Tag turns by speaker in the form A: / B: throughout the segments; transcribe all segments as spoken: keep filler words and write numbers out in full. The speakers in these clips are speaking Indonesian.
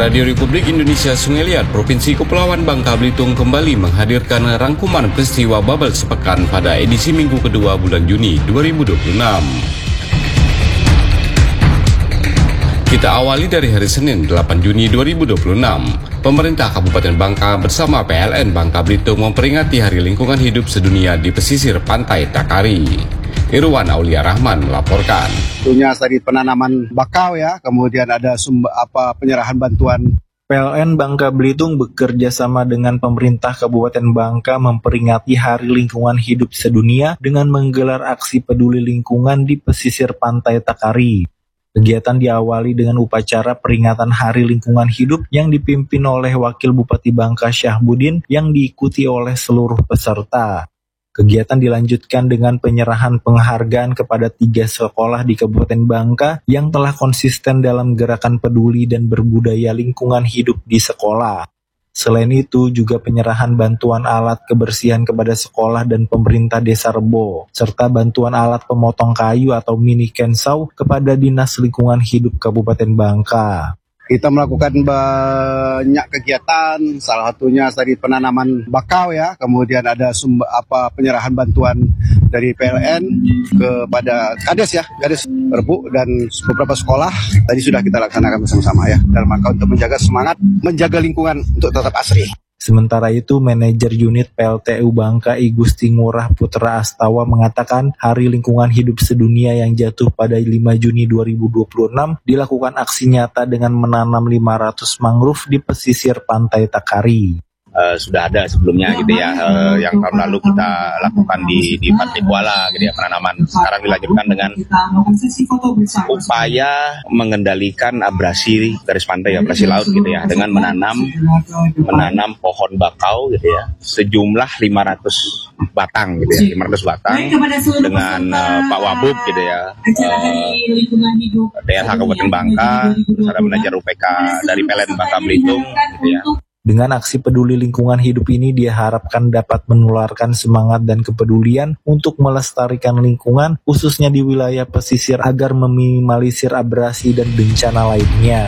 A: Radio Republik Indonesia Sungai Liat, Provinsi Kepulauan Bangka Belitung kembali menghadirkan rangkuman peristiwa Bubble sepekan pada edisi minggu kedua bulan Juni dua ribu dua puluh enam. Kita awali dari hari Senin delapan Juni dua ribu dua puluh enam. Pemerintah Kabupaten Bangka bersama P L N Bangka Belitung memperingati Hari Lingkungan Hidup Sedunia di pesisir pantai Takari. Irwan Aulia Rahman melaporkan.
B: Tentunya tadi penanaman bakau ya, kemudian ada sumber apa penyerahan bantuan.
C: P L N Bangka Belitung bekerja sama dengan pemerintah Kabupaten Bangka memperingati Hari Lingkungan Hidup Sedunia dengan menggelar aksi peduli lingkungan di pesisir pantai Takari. Kegiatan diawali dengan upacara peringatan Hari Lingkungan Hidup yang dipimpin oleh Wakil Bupati Bangka Syahbudin yang diikuti oleh seluruh peserta. Kegiatan dilanjutkan dengan penyerahan penghargaan kepada tiga sekolah di Kabupaten Bangka yang telah konsisten dalam gerakan peduli dan berbudaya lingkungan hidup di sekolah. Selain itu juga penyerahan bantuan alat kebersihan kepada sekolah dan pemerintah Desa Rebo, serta bantuan alat pemotong kayu atau mini kensau kepada Dinas Lingkungan Hidup Kabupaten Bangka.
B: Kita melakukan banyak kegiatan, salah satunya tadi penanaman bakau ya, kemudian ada sumber apa penyerahan bantuan dari P L N kepada Kades ya, Kades Rebo dan beberapa sekolah tadi sudah kita laksanakan bersama-sama ya, dalam rangka untuk menjaga semangat, menjaga lingkungan untuk tetap asri.
C: Sementara itu, Manajer Unit P L T U Bangka I Gusti Ngurah Putra Astawa mengatakan Hari Lingkungan Hidup Sedunia yang jatuh pada lima Juni dua ribu dua puluh enam dilakukan aksi nyata dengan menanam lima ratus mangrove di pesisir pantai Takari.
D: Uh, sudah ada sebelumnya gitu ya, uh, yang tahun lalu kita lakukan di di Pantai Kuala gitu ya, penanaman. Sekarang dilanjutkan dengan upaya mengendalikan abrasi garis pantai, abrasi laut gitu ya, dengan menanam menanam pohon bakau gitu ya, sejumlah lima ratus batang gitu ya, lima ratus batang dengan uh, Pak Wabub gitu ya, uh, D L H Kabupaten Bangka, bersama manajer U P K dari P L N Bangka Belitung gitu ya.
C: Dengan aksi peduli lingkungan hidup ini diharapkan dapat menularkan semangat dan kepedulian untuk melestarikan lingkungan, khususnya di wilayah pesisir agar meminimalisir abrasi dan bencana lainnya.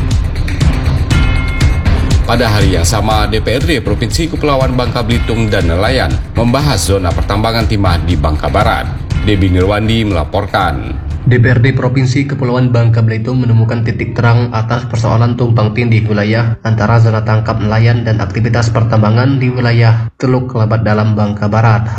A: Pada hari yang sama, D P R D Provinsi Kepulauan Bangka Belitung dan nelayan membahas zona pertambangan timah di Bangka Barat. Debbie Nirwandi melaporkan.
E: D P R D Provinsi Kepulauan Bangka Belitung menemukan titik terang atas persoalan tumpang tindih wilayah antara zona tangkap nelayan dan aktivitas pertambangan di wilayah Teluk Kelabat Dalam Bangka Barat.